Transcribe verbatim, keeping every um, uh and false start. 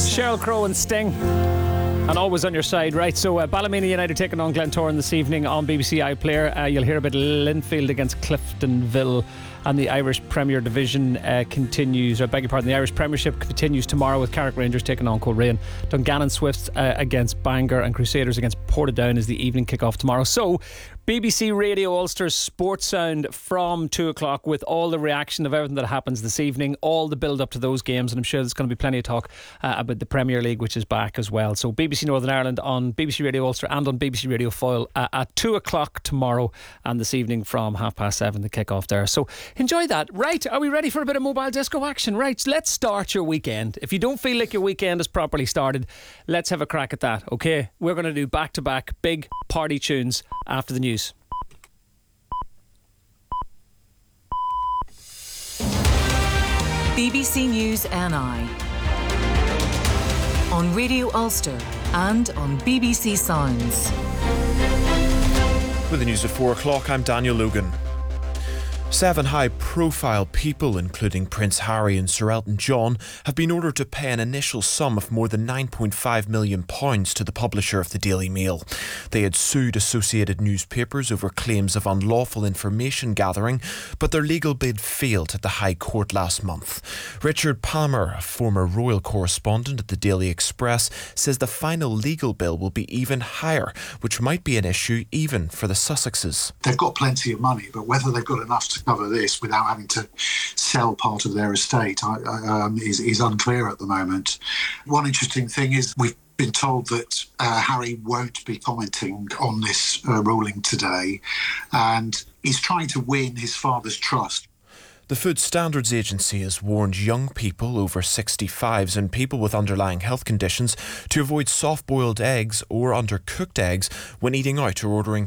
Sheryl Crow and Sting. And always on your side, right? So uh, Ballymena United taking on Glentoran this evening on B B C iPlayer. Uh, you'll hear about Linfield against Cliftonville. And the Irish Premier Division uh, continues, or I beg your pardon, the Irish Premiership continues tomorrow with Carrick Rangers taking on Coleraine. Dungannon Swifts uh, against Bangor, and Crusaders against Portadown is the evening kick-off tomorrow. So B B C Radio Ulster's Sports Sound from two o'clock with all the reaction of everything that happens this evening, all the build up to those games, and I'm sure there's going to be plenty of talk uh, about the Premier League, which is back as well. So B B C Northern Ireland on B B C Radio Ulster and on B B C Radio Foyle uh, at two o'clock tomorrow, and this evening from half past seven, the kick-off there. So enjoy that. Right, are we ready for a bit of mobile disco action? Right, let's start your weekend. If you don't feel like your weekend is properly started, let's have a crack at that, okay? We're going to do back-to-back big party tunes after the news. B B C News N I on Radio Ulster and on B B C Sounds. With the news at four o'clock, I'm Daniel Logan. Seven high-profile people, including Prince Harry and Sir Elton John, have been ordered to pay an initial sum of more than nine point five million pounds to the publisher of the Daily Mail. They had sued Associated Newspapers over claims of unlawful information gathering, but their legal bid failed at the High Court last month. Richard Palmer, a former royal correspondent at the Daily Express, says the final legal bill will be even higher, which might be an issue even for the Sussexes. They've got plenty of money, but whether they've got enough to cover this without having to sell part of their estate I, I, um, is, is unclear at the moment. One interesting thing is we've been told that uh, Harry won't be commenting on this uh, ruling today, and he's trying to win his father's trust. The Food Standards Agency has warned young people over sixty-fives and people with underlying health conditions to avoid soft-boiled eggs or undercooked eggs when eating out or ordering